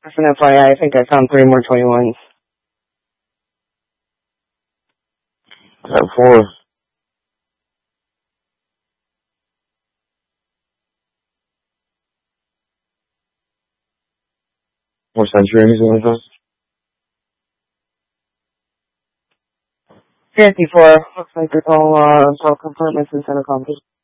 Just an FYI, I think I found 3 more 21s. I have 4. More centuries than I thought. 54. Looks like it's all compartments instead of copies.